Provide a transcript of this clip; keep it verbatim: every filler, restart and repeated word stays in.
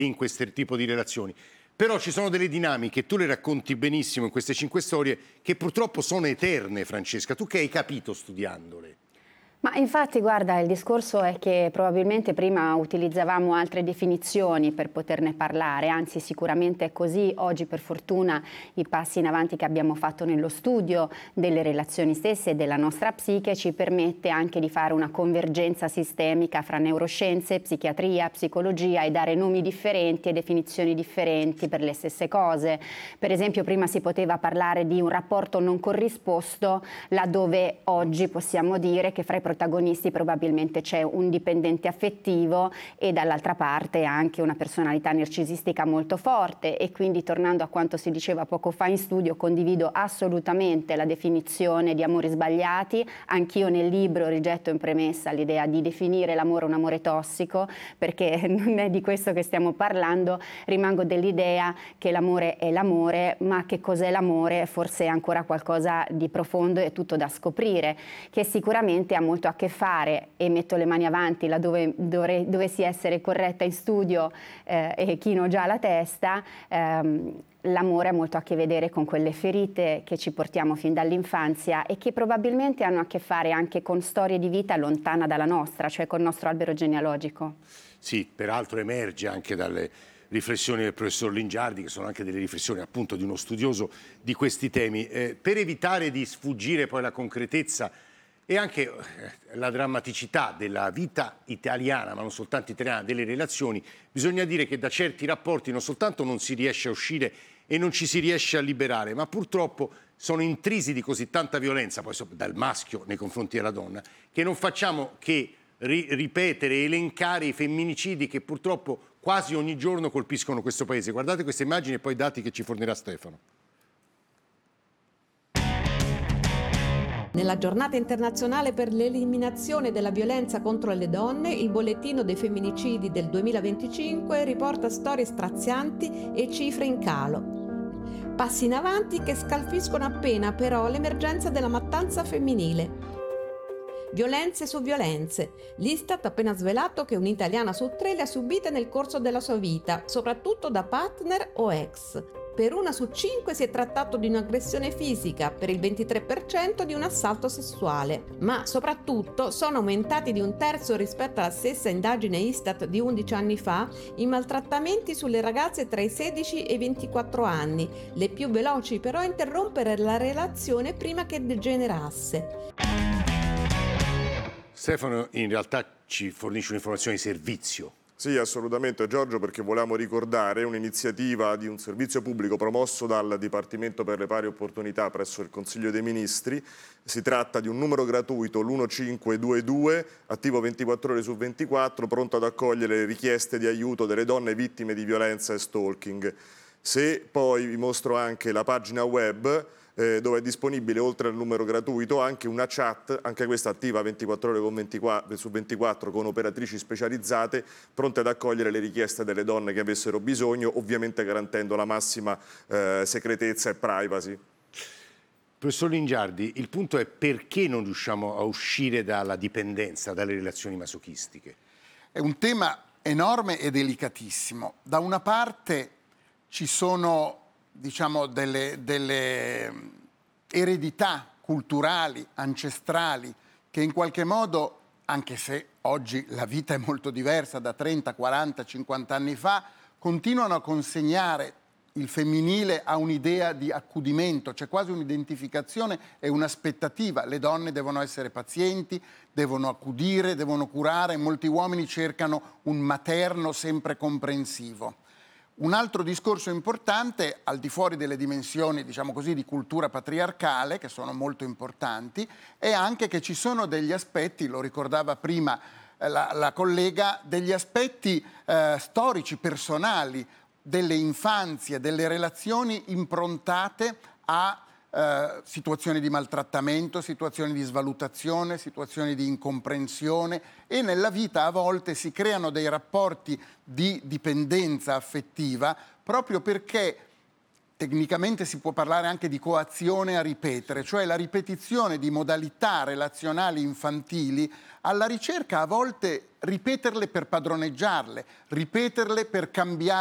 in questo tipo di relazioni. Però ci sono delle dinamiche, tu le racconti benissimo in queste cinque storie, che purtroppo sono eterne, Francesca. Tu che hai capito studiandole? Ma infatti, guarda, il discorso è che probabilmente prima utilizzavamo altre definizioni per poterne parlare, anzi sicuramente è così. Oggi per fortuna i passi in avanti che abbiamo fatto nello studio delle relazioni stesse e della nostra psiche ci permette anche di fare una convergenza sistemica fra neuroscienze, psichiatria, psicologia e dare nomi differenti e definizioni differenti per le stesse cose. Per esempio prima si poteva parlare di un rapporto non corrisposto, laddove oggi possiamo dire che fra i protagonisti probabilmente c'è un dipendente affettivo e dall'altra parte anche una personalità narcisistica molto forte, e quindi, tornando a quanto si diceva poco fa in studio, condivido assolutamente la definizione di amori sbagliati. Anch'io nel libro rigetto in premessa l'idea di definire l'amore un amore tossico, perché non è di questo che stiamo parlando. Rimango dell'idea che l'amore è l'amore, ma che cos'è l'amore forse è ancora qualcosa di profondo e tutto da scoprire, che sicuramente ha molto a che fare, e metto le mani avanti laddove dove, dovessi essere corretta in studio eh, e chino già la testa. ehm, L'amore ha molto a che vedere con quelle ferite che ci portiamo fin dall'infanzia e che probabilmente hanno a che fare anche con storie di vita lontana dalla nostra, cioè col nostro albero genealogico. Sì, peraltro emerge anche dalle riflessioni del professor Lingiardi, che sono anche delle riflessioni appunto di uno studioso di questi temi. Eh, per evitare di sfuggire poi alla concretezza e anche la drammaticità della vita italiana, ma non soltanto italiana, delle relazioni, bisogna dire che da certi rapporti non soltanto non si riesce a uscire e non ci si riesce a liberare, ma purtroppo sono intrisi di così tanta violenza, poi dal maschio nei confronti della donna, che non facciamo che ri- ripetere e elencare i femminicidi che purtroppo quasi ogni giorno colpiscono questo paese. Guardate queste immagini e poi i dati che ci fornirà Stefano. Nella giornata internazionale per l'eliminazione della violenza contro le donne, il bollettino dei femminicidi del duemilaventicinque riporta storie strazianti e cifre in calo. Passi in avanti che scalfiscono appena però l'emergenza della mattanza femminile. Violenze su violenze. L'Istat ha appena svelato che un'italiana su tre le ha subite nel corso della sua vita, soprattutto da partner o ex. Per una su cinque si è trattato di un'aggressione fisica, per il ventitré per cento di un assalto sessuale. Ma soprattutto sono aumentati di un terzo rispetto alla stessa indagine Istat di undici anni fa i maltrattamenti sulle ragazze tra i sedici e i ventiquattro anni, le più veloci però a interrompere la relazione prima che degenerasse. Stefano in realtà ci fornisce un'informazione di servizio. Sì, assolutamente Giorgio, perché volevamo ricordare un'iniziativa di un servizio pubblico promosso dal Dipartimento per le Pari Opportunità presso il Consiglio dei Ministri. Si tratta di un numero gratuito, l'uno cinque due due, attivo ventiquattro ore su ventiquattro, pronto ad accogliere le richieste di aiuto delle donne vittime di violenza e stalking. Se poi vi mostro anche la pagina web, Eh, dove è disponibile, oltre al numero gratuito, anche una chat, anche questa attiva ventiquattro ore con ventiquattro, su ventiquattro, con operatrici specializzate pronte ad accogliere le richieste delle donne che avessero bisogno, ovviamente garantendo la massima eh, segretezza e privacy. Professor Lingiardi, il punto è: perché non riusciamo a uscire dalla dipendenza, dalle relazioni masochistiche? È un tema enorme e delicatissimo. Da una parte ci sono, diciamo, delle, delle eredità culturali, ancestrali, che in qualche modo, anche se oggi la vita è molto diversa da trenta, quaranta, cinquanta anni fa, continuano a consegnare il femminile a un'idea di accudimento, c'è quasi un'identificazione e un'aspettativa. Le donne devono essere pazienti, devono accudire, devono curare, molti uomini cercano un materno sempre comprensivo. Un altro discorso importante, al di fuori delle dimensioni, diciamo così, di cultura patriarcale, che sono molto importanti, è anche che ci sono degli aspetti, lo ricordava prima eh, la, la collega, degli aspetti eh, storici, personali, delle infanzie, delle relazioni improntate a eh, situazioni di maltrattamento, situazioni di svalutazione, situazioni di incomprensione, e nella vita a volte si creano dei rapporti di dipendenza affettiva proprio perché tecnicamente si può parlare anche di coazione a ripetere, cioè la ripetizione di modalità relazionali infantili, alla ricerca a volte ripeterle per padroneggiarle, ripeterle per cambiare